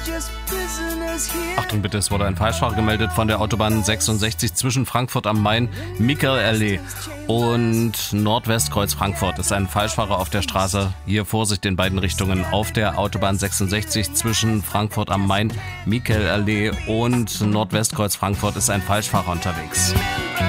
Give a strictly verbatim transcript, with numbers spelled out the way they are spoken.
Achtung bitte, es wurde ein Falschfahrer gemeldet von der Autobahn sechsundsechzig zwischen Frankfurt am Main, Michael-Allee und Nordwestkreuz Frankfurt. Ist ein Falschfahrer auf der Straße. Hier Vorsicht in beiden Richtungen. Auf der Autobahn sechsundsechzig zwischen Frankfurt am Main, Michael-Allee und Nordwestkreuz Frankfurt ist ein Falschfahrer unterwegs.